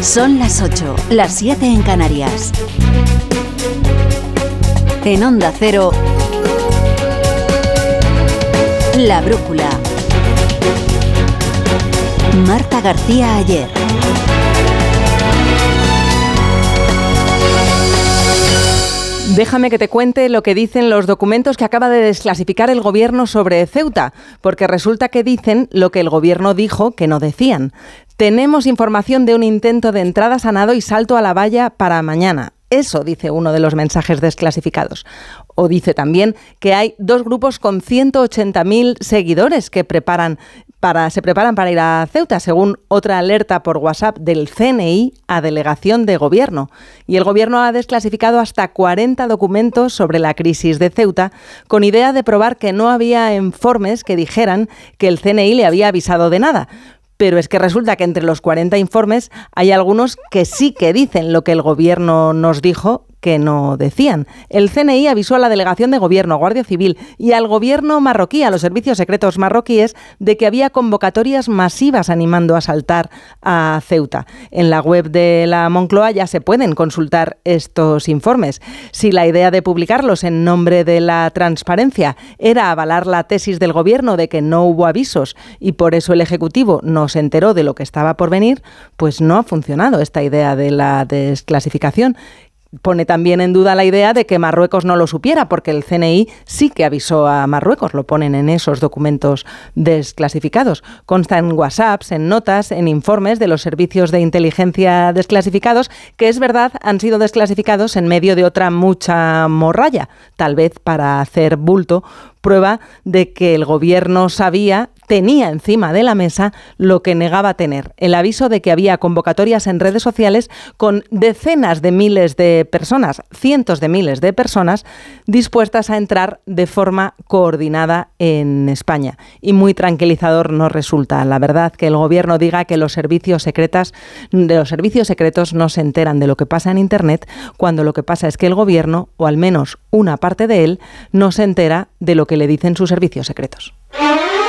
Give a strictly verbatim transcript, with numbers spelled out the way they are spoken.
Son las ocho, las siete en Canarias. En Onda Cero, La Brújula. Marta García Ayer. Déjame que te cuente lo que dicen los documentos que acaba de desclasificar el gobierno sobre Ceuta, porque resulta que dicen lo que el gobierno dijo que no decían. Tenemos información de un intento de entrada sanado y salto a la valla para mañana. Eso dice uno de los mensajes desclasificados. O dice también que hay dos grupos con ciento ochenta mil seguidores que preparan para, se preparan para ir a Ceuta, según otra alerta por WhatsApp del C N I a delegación de gobierno. Y el gobierno ha desclasificado hasta cuarenta documentos sobre la crisis de Ceuta, con idea de probar que no había informes que dijeran que el C N I le había avisado de nada. Pero es que resulta que entre los cuarenta informes hay algunos que sí que dicen lo que el gobierno nos dijo que no decían. El C N I avisó a la delegación de gobierno, Guardia Civil y al gobierno marroquí, a los servicios secretos marroquíes, de que había convocatorias masivas animando a saltar a Ceuta. En la web de la Moncloa ya se pueden consultar estos informes. Si la idea de publicarlos en nombre de la transparencia era avalar la tesis del gobierno de que no hubo avisos y por eso el Ejecutivo no se enteró de lo que estaba por venir, pues no ha funcionado esta idea de la desclasificación. Pone también en duda la idea de que Marruecos no lo supiera, porque el C N I sí que avisó a Marruecos, lo ponen en esos documentos desclasificados. Consta en WhatsApps, en notas, en informes de los servicios de inteligencia desclasificados, que es verdad han sido desclasificados en medio de otra mucha morralla, tal vez para hacer bulto, prueba de que el gobierno sabía, tenía encima de la mesa lo que negaba tener, el aviso de que había convocatorias en redes sociales con decenas de miles de personas, cientos de miles de personas dispuestas a entrar de forma coordinada en España. Y muy tranquilizador nos resulta, la verdad, que el gobierno diga que los servicios secretas, de los servicios secretos no se enteran de lo que pasa en Internet, cuando lo que pasa es que el gobierno, o al menos una parte de él, no se entera de lo que le dicen sus servicios secretos.